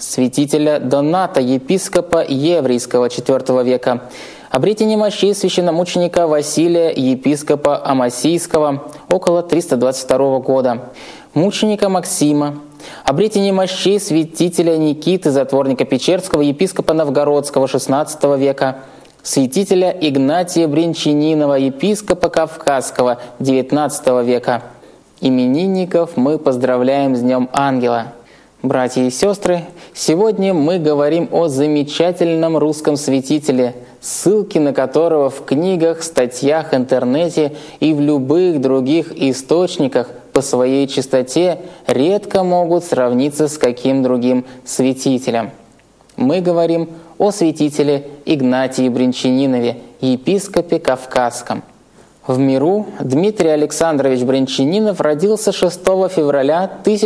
святителя Доната, епископа Еврейского IV века, обретение мощей священномученика Василия, епископа Амасийского, около 322 года, мученика Максима, обретение мощей святителя Никиты, затворника Печерского, епископа Новгородского XVI века, святителя Игнатия Бринчанинова, епископа Кавказского XIX века. Именинников мы поздравляем с Днем Ангела. Братья и сестры, сегодня мы говорим о замечательном русском святителе, ссылки на которого в книгах, статьях, интернете и в любых других источниках по своей чистоте редко могут сравниться с каким другим святителем. Мы говорим о святителе Игнатии Бринчанинове, епископе Кавказском. В миру Дмитрий Александрович Бринчанинов родился 6 февраля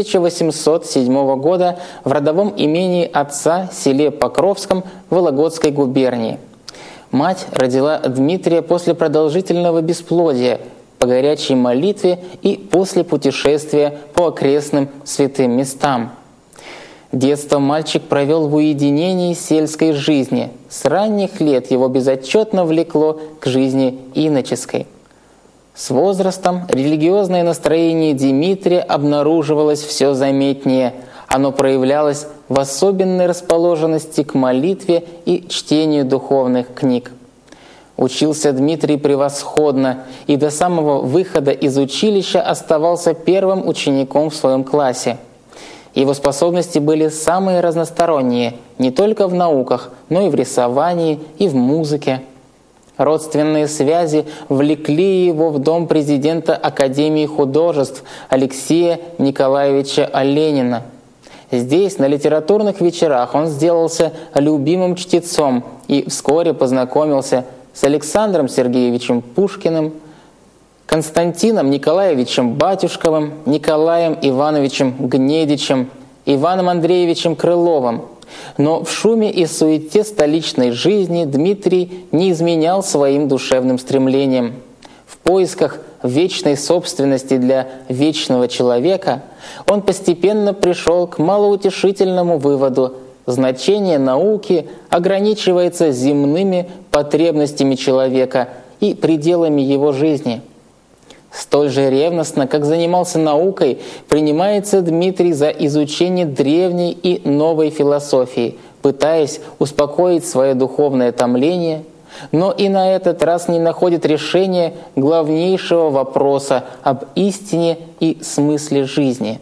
1807 года в родовом имении отца, селе Покровском Вологодской губернии. Мать родила Дмитрия после продолжительного бесплодия, по горячей молитве и после путешествия по окрестным святым местам. Детство мальчик провел в уединении сельской жизни. С ранних лет его безотчетно влекло к жизни иноческой. С возрастом религиозное настроение Дмитрия обнаруживалось все заметнее. Оно проявлялось в особенной расположенности к молитве и чтению духовных книг. Учился Дмитрий превосходно и до самого выхода из училища оставался первым учеником в своем классе. Его способности были самые разносторонние, не только в науках, но и в рисовании, и в музыке. Родственные связи влекли его в дом президента Академии художеств Алексея Николаевича Оленина. Здесь, на литературных вечерах, он сделался любимым чтецом и вскоре познакомился с Александром Сергеевичем Пушкиным, Константином Николаевичем Батюшковым, Николаем Ивановичем Гнедичем, Иваном Андреевичем Крыловым. Но в шуме и суете столичной жизни Дмитрий не изменял своим душевным стремлениям. В поисках вечной собственности для вечного человека он постепенно пришел к малоутешительному выводу: значение науки ограничивается земными потребностями человека и пределами его жизни. Столь же ревностно, как занимался наукой, принимается Дмитрий за изучение древней и новой философии, пытаясь успокоить свое духовное томление, но и на этот раз не находит решения главнейшего вопроса об истине и смысле жизни.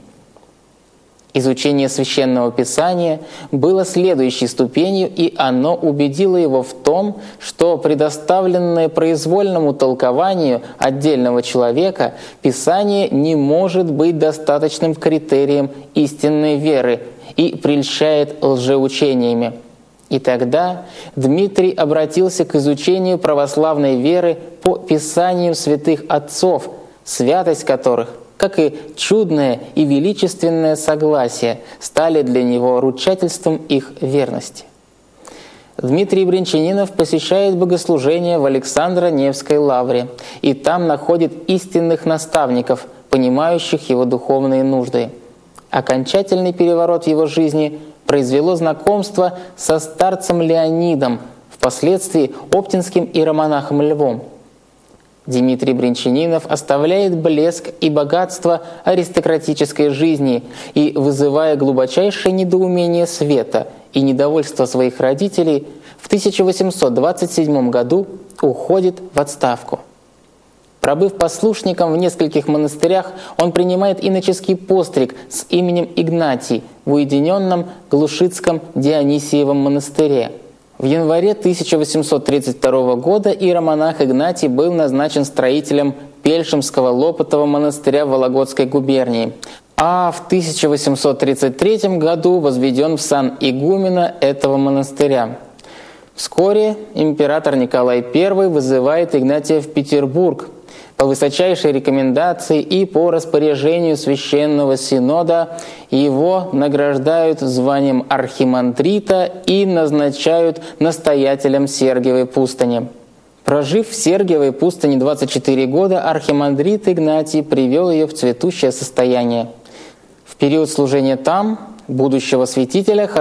Изучение Священного Писания было следующей ступенью, и оно убедило его в том, что предоставленное произвольному толкованию отдельного человека Писание не может быть достаточным критерием истинной веры и прельщает лжеучениями. И тогда Дмитрий обратился к изучению православной веры по Писаниям святых отцов, святость которых, как и чудное и величественное согласие, стали для него ручательством их верности. Дмитрий Бринчанинов посещает богослужение в Александро-Невской лавре, и там находит истинных наставников, понимающих его духовные нужды. Окончательный переворот в его жизни произвело знакомство со старцем Леонидом, впоследствии оптинским иеромонахом Львом. Дмитрий Бринчанинов оставляет блеск и богатство аристократической жизни и, вызывая глубочайшее недоумение света и недовольство своих родителей, в 1827 году уходит в отставку. Пробыв послушником в нескольких монастырях, он принимает иноческий постриг с именем Игнатий в уединенном Глушицком Дионисиевом монастыре. В январе 1832 года иеромонах Игнатий был назначен строителем Пельшемского Лопотова монастыря в Вологодской губернии, а в 1833 году возведен в сан игумена этого монастыря. Вскоре император Николай I вызывает Игнатия в Петербург. По высочайшей рекомендации и по распоряжению Священного Синода его награждают званием архимандрита и назначают настоятелем Сергиевой пустыни. Прожив в Сергиевой пустыне 24 года, архимандрит Игнатий привел ее в цветущее состояние. В период служения там будущего святителя